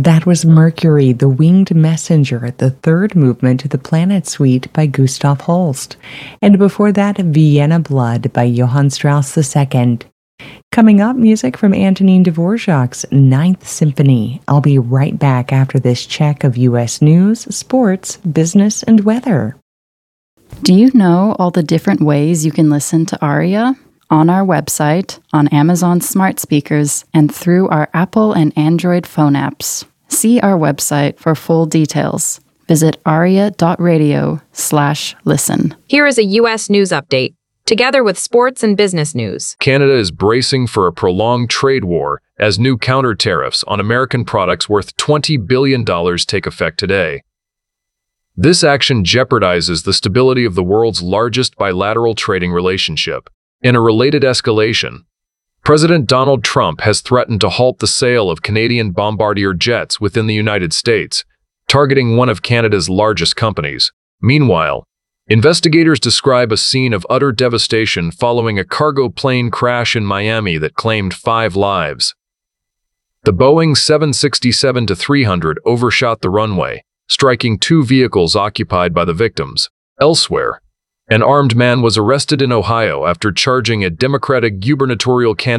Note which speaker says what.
Speaker 1: That was Mercury, the Winged Messenger, the third movement to the Planet Suite by Gustav Holst. And before that, Vienna Blood by Johann Strauss II. Coming up, music from Antonin Dvorak's Ninth Symphony. I'll be right back after this check of U.S. news, sports, business, and weather.
Speaker 2: Do you know all the different ways you can listen to Aria? On our website, on Amazon smart speakers, and through our Apple and Android phone apps. See our website for full details. Visit aria.radio/listen.
Speaker 3: Here is a U.S. news update, together with sports and business news.
Speaker 4: Canada is bracing for a prolonged trade war as new counter tariffs on American products worth $20 billion take effect today. This action jeopardizes the stability of the world's largest bilateral trading relationship. In a related escalation, President Donald Trump has threatened to halt the sale of Canadian Bombardier jets within the United States, targeting one of Canada's largest companies. Meanwhile, investigators describe a scene of utter devastation following a cargo plane crash in Miami that claimed 5 lives. The Boeing 767-300 overshot the runway, striking 2 vehicles occupied by the victims. Elsewhere, an armed man was arrested in Ohio after charging a Democratic gubernatorial candidate